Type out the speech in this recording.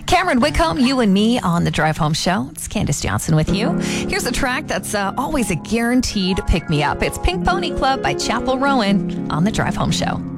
Cameron Whitcomb, you and me on the Drive Home Show. It's Candace Johnson with you. Here's a track that's always a guaranteed pick-me-up. It's Pink Pony Club by Chapel Rowan on the Drive Home Show.